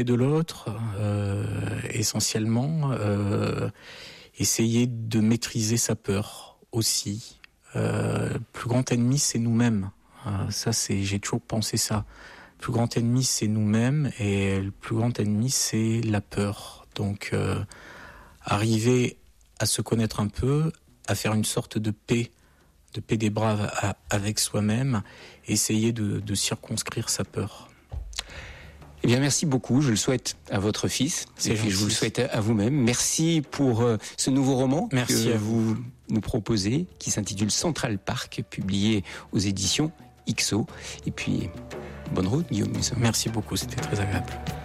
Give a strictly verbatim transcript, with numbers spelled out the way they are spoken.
de l'autre, euh, essentiellement, euh, essayer de maîtriser sa peur aussi. Euh, le plus grand ennemi, c'est nous-mêmes. Euh, ça, c'est, j'ai toujours pensé ça. Le plus grand ennemi, c'est nous-mêmes, et le plus grand ennemi, c'est la peur. Donc, euh, arriver à se connaître un peu, à faire une sorte de paix, de paix des braves à, avec soi-même, essayer de, de circonscrire sa peur. Eh bien, merci beaucoup. Je le souhaite à votre fils. C'est et puis, je vous le souhaite à vous-même. Merci pour euh, ce nouveau roman merci que à vous nous proposez, qui s'intitule Central Park, publié aux éditions I X O. Et puis, bonne route, Guillaume Musso. Merci beaucoup, c'était très agréable.